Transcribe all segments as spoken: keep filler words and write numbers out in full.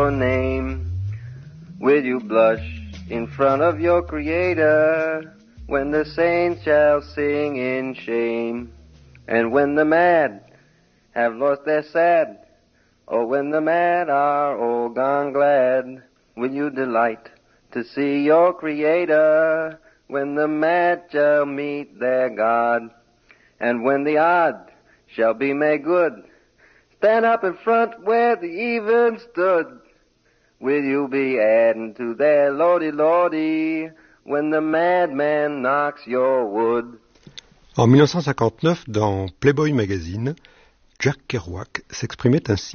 your name? Will you blush in front of your Creator when the saints shall sing in shame? And when the mad have lost their sad, or when the mad are all gone glad, will you delight to see your Creator when the mad shall meet their God? And when the odd shall be made good, stand up in front where the even stood. Will you be adding to their lordy lordy when the madman knocks your wood? En dix-neuf cent cinquante-neuf, dans Playboy Magazine, Jack Kerouac s'exprimait ainsi.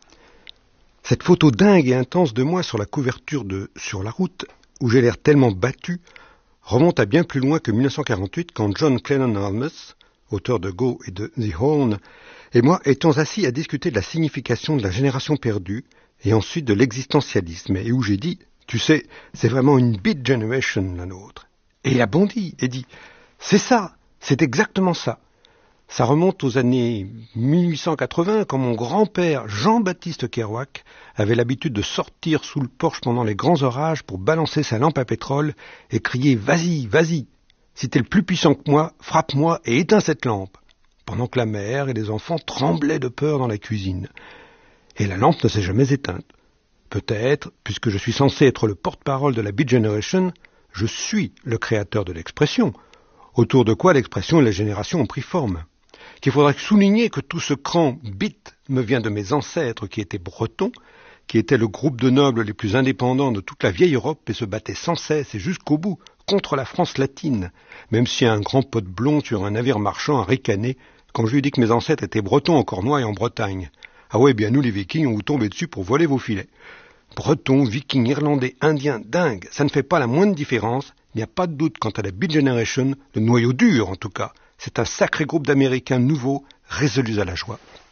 Cette photo dingue et intense de moi sur la couverture de Sur la route, où j'ai l'air tellement battu, remonte à bien plus loin que dix-neuf cent quarante-huit, quand John Clennon Halmes, auteur de Go et de The Horn, et moi étions assis à discuter de la signification de la génération perdue, et ensuite de l'existentialisme, et où j'ai dit, tu sais, c'est vraiment une beat generation, la nôtre. Et il a bondi et dit, c'est ça, c'est exactement ça. Ça remonte aux années mille huit cent quatre-vingts, quand mon grand-père, Jean-Baptiste Kerouac, avait l'habitude de sortir sous le porche pendant les grands orages pour balancer sa lampe à pétrole et crier « Vas-y, vas-y, si t'es le plus puissant que moi, frappe-moi et éteins cette lampe !» pendant que la mère et les enfants tremblaient de peur dans la cuisine. Et la lampe ne s'est jamais éteinte. Peut-être, puisque je suis censé être le porte-parole de la Beat Generation, je suis le créateur de l'expression, autour de quoi l'expression et la génération ont pris forme. Qu'il faudrait souligner que tout ce cran beat me vient de mes ancêtres qui étaient bretons, qui étaient le groupe de nobles les plus indépendants de toute la vieille Europe et se battaient sans cesse et jusqu'au bout contre la France latine, même si un grand pote blond sur un navire marchand a ricané quand je lui ai dit que mes ancêtres étaient bretons en Cornouailles et en Bretagne. Ah ouais, bien nous les Vikings, on vous tombait dessus pour voler vos filets. Bretons, Vikings, Irlandais, Indiens, dingues, ça ne fait pas la moindre différence. Il n'y a pas de doute quant à la Beat Generation, le noyau dur en tout cas. C'est un sacré groupe d'Américains nouveaux, résolus à la joie.